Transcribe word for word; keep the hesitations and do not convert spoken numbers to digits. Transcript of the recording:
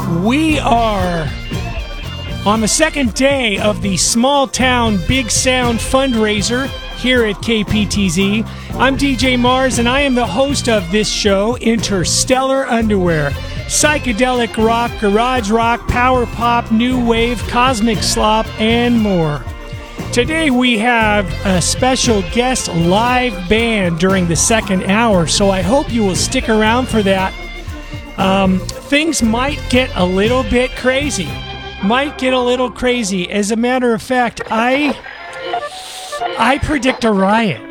We are on the second day of the Small Town Big Sound fundraiser here at K P T Z. I'm D J Mars, and I am the host of this show, Interstellar Underwear. Psychedelic rock, garage rock, power pop, new wave, cosmic slop, and more. Today we have a special guest live band during the second hour, so I hope you will stick around for that. Um, things might get a little bit crazy. Might get a little crazy. As a matter of fact, I I predict a riot.